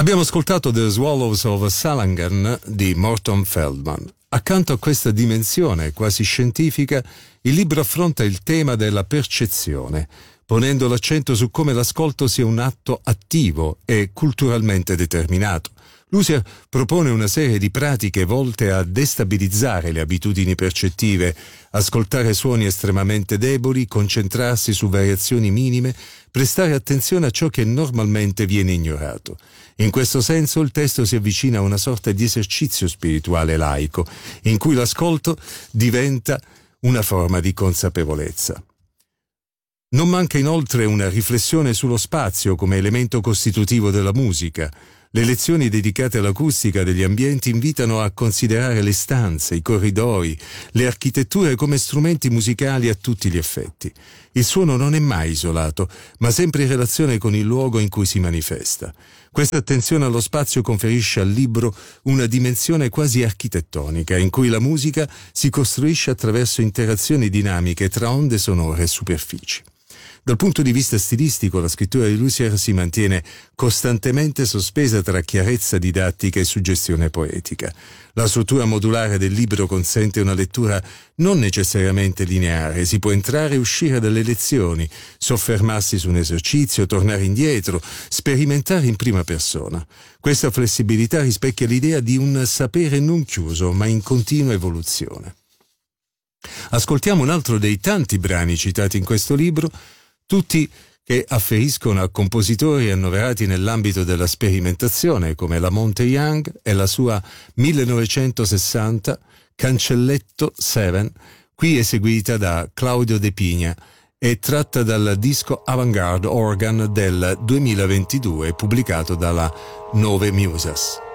Abbiamo ascoltato The Swallows of Salangan di Morton Feldman. Accanto a questa dimensione quasi scientifica, il libro affronta il tema della percezione, ponendo l'accento su come l'ascolto sia un atto attivo e culturalmente determinato. Lucier propone una serie di pratiche volte a destabilizzare le abitudini percettive, ascoltare suoni estremamente deboli, concentrarsi su variazioni minime, prestare attenzione a ciò che normalmente viene ignorato. In questo senso il testo si avvicina a una sorta di esercizio spirituale laico, in cui l'ascolto diventa una forma di consapevolezza. Non manca inoltre una riflessione sullo spazio come elemento costitutivo della musica. Le lezioni dedicate all'acustica degli ambienti invitano a considerare le stanze, i corridoi, le architetture come strumenti musicali a tutti gli effetti. Il suono non è mai isolato, ma sempre in relazione con il luogo in cui si manifesta. Questa attenzione allo spazio conferisce al libro una dimensione quasi architettonica, in cui la musica si costruisce attraverso interazioni dinamiche tra onde sonore e superfici. Dal punto di vista stilistico, la scrittura di Lucier si mantiene costantemente sospesa tra chiarezza didattica e suggestione poetica. La struttura modulare del libro consente una lettura non necessariamente lineare, si può entrare e uscire dalle lezioni, soffermarsi su un esercizio, tornare indietro, sperimentare in prima persona. Questa flessibilità rispecchia l'idea di un sapere non chiuso, ma in continua evoluzione. Ascoltiamo un altro dei tanti brani citati in questo libro, tutti che afferiscono a compositori annoverati nell'ambito della sperimentazione come la Monte Young e la sua 1960 Cancelletto 7, qui eseguita da Claudio De Pigna e tratta dal disco Avant-Garde Organ del 2022 pubblicato dalla Nove Musas.